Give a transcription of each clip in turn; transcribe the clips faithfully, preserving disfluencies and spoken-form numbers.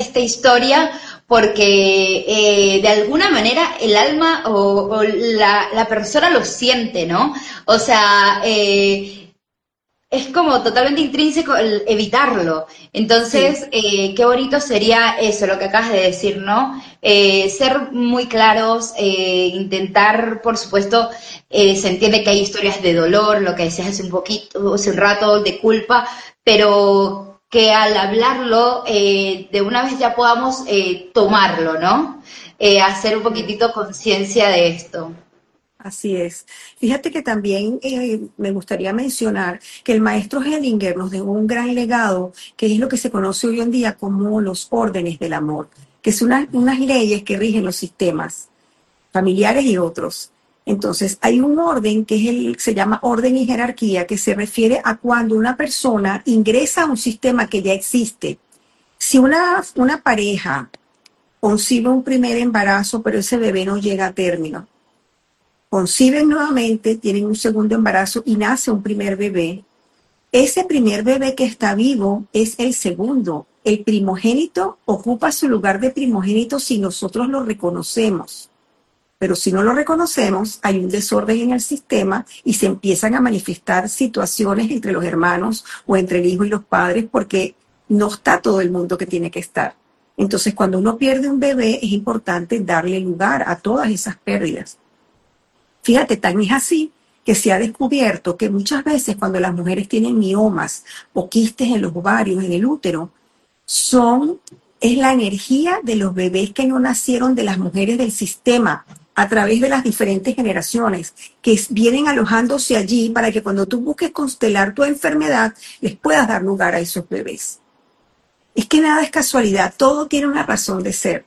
esta historia porque eh, de alguna manera el alma o, o la, la persona lo siente, ¿no? O sea, eh, es como totalmente intrínseco el evitarlo. Sí. Entonces, eh, qué bonito sería eso, lo que acabas de decir, ¿no? Eh, ser muy claros, eh, intentar, por supuesto, eh, se entiende que hay historias de dolor, lo que decías hace un poquito, hace un rato, de culpa, pero que al hablarlo, eh, de una vez ya podamos eh, tomarlo, ¿no? Eh, hacer un poquitito conciencia de esto. Así es. Fíjate que también eh, me gustaría mencionar que el maestro Hellinger nos dejó un gran legado, que es lo que se conoce hoy en día como los órdenes del amor, que son unas, unas leyes que rigen los sistemas familiares y otros. Entonces, hay un orden que es el, se llama orden y jerarquía, que se refiere a cuando una persona ingresa a un sistema que ya existe. Si una, una pareja concibe un primer embarazo, pero ese bebé no llega a término, conciben nuevamente, tienen un segundo embarazo y nace un primer bebé. Ese primer bebé que está vivo es el segundo. El primogénito ocupa su lugar de primogénito si nosotros lo reconocemos. Pero si no lo reconocemos, hay un desorden en el sistema y se empiezan a manifestar situaciones entre los hermanos o entre el hijo y los padres porque no está todo el mundo que tiene que estar. Entonces, cuando uno pierde un bebé, es importante darle lugar a todas esas pérdidas. Fíjate, tan es así que se ha descubierto que muchas veces cuando las mujeres tienen miomas o quistes en los ovarios, en el útero, son, es la energía de los bebés que no nacieron de las mujeres del sistema a través de las diferentes generaciones que vienen alojándose allí para que cuando tú busques constelar tu enfermedad les puedas dar lugar a esos bebés. Es que nada es casualidad, todo tiene una razón de ser.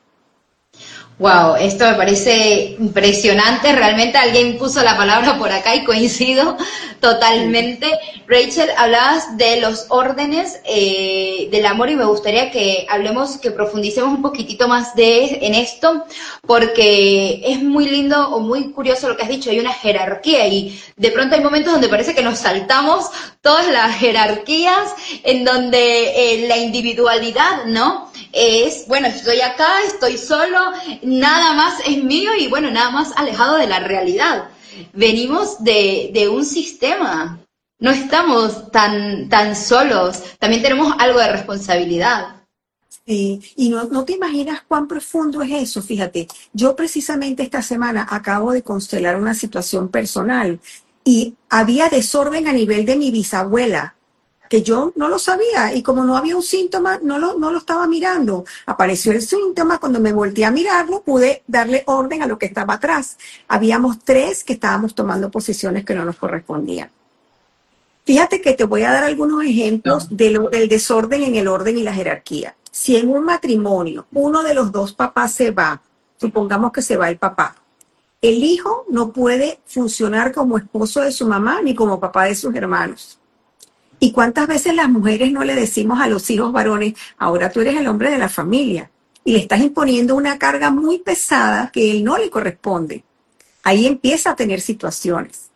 Wow, esto me parece impresionante. Realmente alguien puso la palabra por acá y coincido Sí. totalmente. Rachel, hablabas de los órdenes eh, del amor y me gustaría que hablemos, que profundicemos un poquitito más de en esto, porque es muy lindo o muy curioso lo que has dicho. Hay una jerarquía y de pronto hay momentos donde parece que nos saltamos todas las jerarquías, en donde eh, la individualidad, ¿no? Es, bueno, estoy acá, estoy solo, nada más es mío y bueno, nada más alejado de la realidad. Venimos de, de un sistema, no estamos tan, tan solos, también tenemos algo de responsabilidad. Sí, y no, no te imaginas cuán profundo es eso, fíjate. Yo precisamente esta semana acabo de constelar una situación personal y había desorden a nivel de mi bisabuela, que yo no lo sabía y como no había un síntoma, no lo, no lo estaba mirando. Apareció el síntoma, cuando me volteé a mirarlo, pude darle orden a lo que estaba atrás. Habíamos tres que estábamos tomando posiciones que no nos correspondían. Fíjate que te voy a dar algunos ejemplos de lo- del desorden en el orden y la jerarquía. Si en un matrimonio uno de los dos papás se va, supongamos que se va el papá, el hijo no puede funcionar como esposo de su mamá ni como papá de sus hermanos. ¿Y cuántas veces las mujeres no le decimos a los hijos varones, ahora tú eres el hombre de la familia? Y le estás imponiendo una carga muy pesada que él no le corresponde. Ahí empieza a tener situaciones.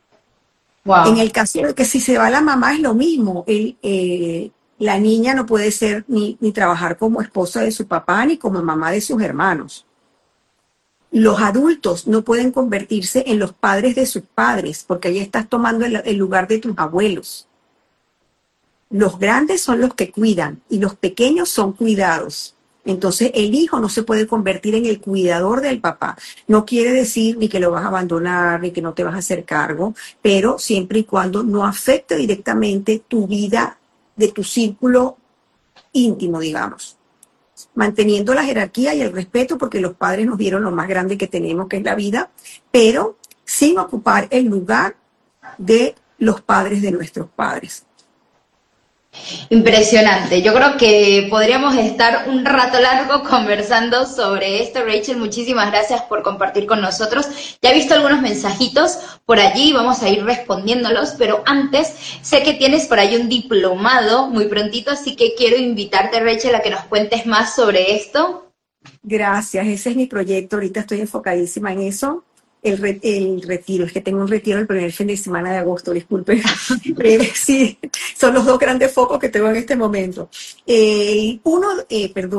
En Wow. el caso de que si se va la mamá es lo mismo. El, eh, la niña no puede ser ni, ni trabajar como esposa de su papá ni como mamá de sus hermanos. Los adultos no pueden convertirse en los padres de sus padres porque ahí estás tomando el, el lugar de tus abuelos. Los grandes son los que cuidan y los pequeños son cuidados. Entonces el hijo no se puede convertir en el cuidador del papá. No quiere decir ni que lo vas a abandonar, ni que no te vas a hacer cargo, pero siempre y cuando no afecte directamente tu vida de tu círculo íntimo, digamos. Manteniendo la jerarquía y el respeto, porque los padres nos dieron lo más grande que tenemos, que es la vida, pero sin ocupar el lugar de los padres de nuestros padres. Impresionante. Yo creo que podríamos estar un rato largo conversando sobre esto. Rachel, muchísimas gracias por compartir con nosotros. Ya he visto algunos mensajitos por allí, vamos a ir respondiéndolos, pero antes sé que tienes por ahí un diplomado muy prontito, así que quiero invitarte, Rachel, a que nos cuentes más sobre esto. Gracias, ese es mi proyecto. Ahorita estoy enfocadísima en eso. El, re, el retiro, es que tengo un retiro el primer fin de semana de agosto, disculpe. Eh, sí, son los dos grandes focos que tengo en este momento. Eh, uno, eh, perdón.